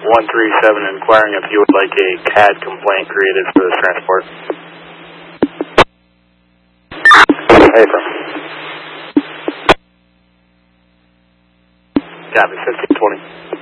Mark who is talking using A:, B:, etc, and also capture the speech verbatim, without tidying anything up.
A: one three seven inquiring if you would like a C A D complaint created for this transport. Affirm. Copy, fifteen twenty.